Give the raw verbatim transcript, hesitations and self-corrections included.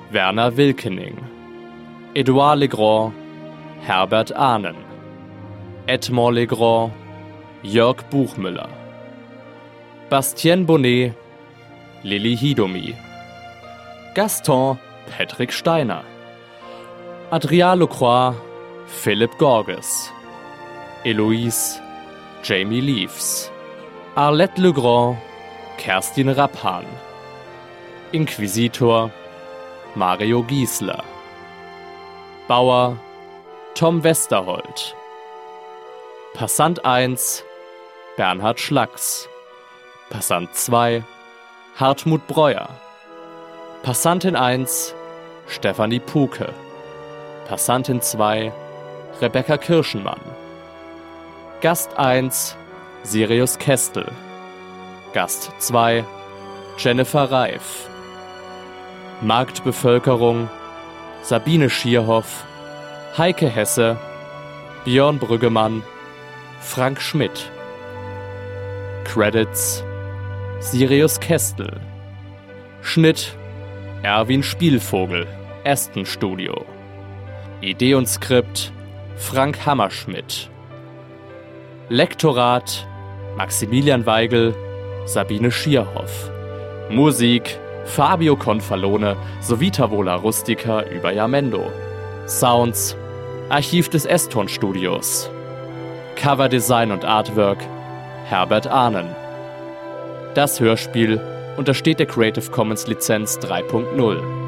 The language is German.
Werner Wilkening, Edouard Legrand, Herbert Ahnen, Edmond Legrand, Jörg Buchmüller, Bastien Bonnet, Lilly Hidomi, Gaston Patrick Steiner, Adrien Lecroix, Philipp Gorges, Eloise Jamie Leaves, Arlette Legrand, Kerstin Rappan, Inquisitor Mario Giesler, Bauer Tom Westerholt, Passant eins Bernhard Schlacks, Passant zwei Hartmut Breuer, Passantin eins Stefanie Puke, Passantin zwei Rebecca Kirschenmann, Gast eins Sirius Kestel, Gast zwei Jennifer Reif, Marktbevölkerung Sabine Schierhoff, Heike Hesse, Björn Brüggemann, Frank Schmidt. Credits Sirius Kestel, Schnitt Erwin Spielvogel, Aston Studio, Idee und Skript Frank Hammerschmidt, Lektorat Maximilian Weigel, Sabine Schierhoff, Musik Fabio Confalone sowie Tavola Rustica über Jamendo, Sounds Archiv des S-Ton-Studios, Coverdesign und Artwork Herbert Ahnen. Das Hörspiel untersteht der Creative Commons Lizenz drei Punkt null.